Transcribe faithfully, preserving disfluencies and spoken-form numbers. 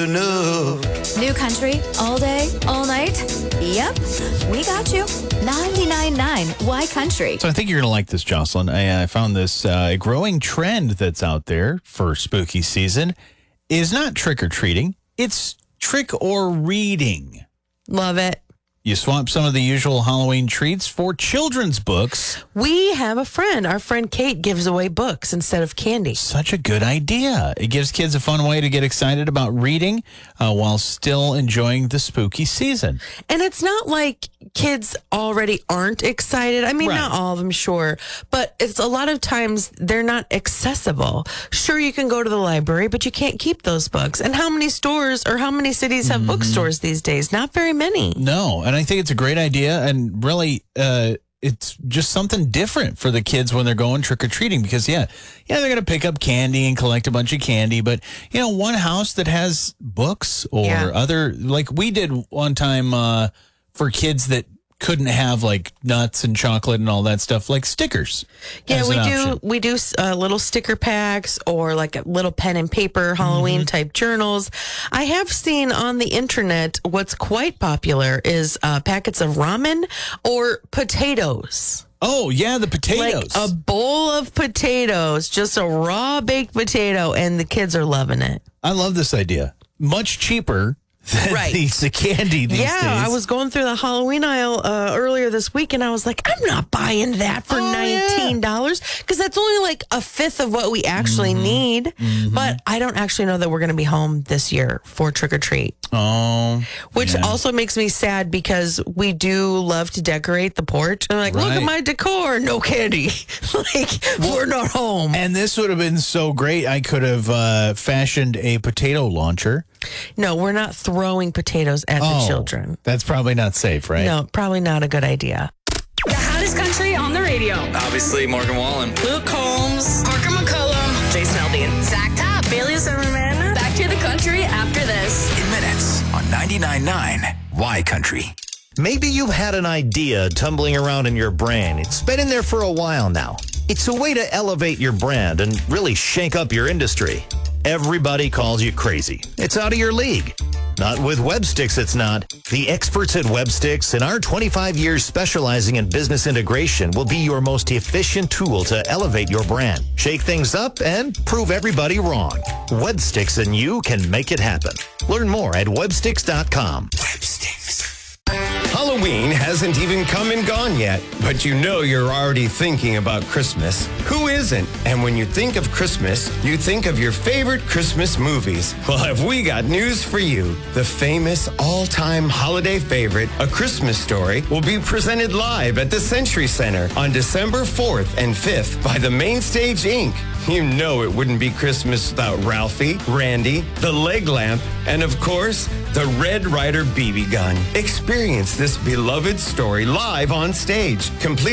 enough. New country, all day, all night? Yep, we got you. ninety-nine point nine Y Country. So I think you're going to like this, Jocelyn. I, I found this uh, growing trend that's out there for spooky season is not trick-or-treating. It's trick or reading. Love it. You swap some of the usual Halloween treats for children's books. We have a friend. Our friend Kate gives away books instead of candy. Such a good idea. It gives kids a fun way to get excited about reading uh, while still enjoying the spooky season. And it's not like kids already aren't excited. I mean, Right. not all of them, sure. But it's a lot of times they're not accessible. Sure, you can go to the library, but you can't keep those books. And how many stores or how many cities have mm-hmm. bookstores these days? Not very many. No. And I think it's a great idea. And really, uh, it's just something different for the kids when they're going trick-or-treating because, yeah, yeah, they're going to pick up candy and collect a bunch of candy. But, you know, one house that has books or Yeah. other, like we did one time uh, for kids that couldn't have like nuts and chocolate and all that stuff, like stickers. Yeah, as we an do. option. We do uh, little sticker packs or like a little pen and paper Halloween Mm-hmm. type journals. I have seen on the internet what's quite popular is uh, packets of ramen or potatoes. Oh, yeah, the potatoes. Like a bowl of potatoes, just a raw baked potato, and the kids are loving it. I love this idea. Much cheaper than Right. the, the candy these Yeah, days. I was going through the Halloween aisle uh, earlier this week, and I was like, I'm not buying that for Oh, nineteen dollars because that's only like a fifth of what we actually Mm-hmm. need. But I don't actually know that we're going to be home this year for trick or treat. Oh, Which yeah. also makes me sad because we do love to decorate the porch. I'm like, look Right. at my decor, no candy. like, we're not home. And this would have been so great. I could have uh, fashioned a potato launcher. No, we're not throwing potatoes at Oh, the children. That's probably not safe, right? No, probably not a good idea. The hottest country on the radio. Obviously, Morgan Wallen. Luke Combs, Parker McCullum, Jason Aldean. Zach Top, Bailey Zimmerman. Back to the country after this. In minutes on ninety-nine point nine Y Country. Maybe you've had an idea tumbling around in your brain. It's been in there for a while now. It's a way to elevate your brand and really shake up your industry. Everybody calls you crazy. It's out of your league. Not with WebSticks, it's not. The experts at WebSticks and our twenty-five years specializing in business integration will be your most efficient tool to elevate your brand, shake things up, and prove everybody wrong. WebSticks and you can make it happen. Learn more at websticks dot com. WebSticks. Halloween hasn't even come and gone yet, but you know you're already thinking about Christmas. Who isn't? And when you think of Christmas, you think of your favorite Christmas movies. Well, have we got news for you? The famous all-time holiday favorite, A Christmas Story, will be presented live at the Century Center on December fourth and fifth by the Mainstage Incorporated. You know it wouldn't be Christmas without Ralphie, Randy, the leg lamp, and of course, the Red Ryder B B gun. Experience this beloved story live on stage, complete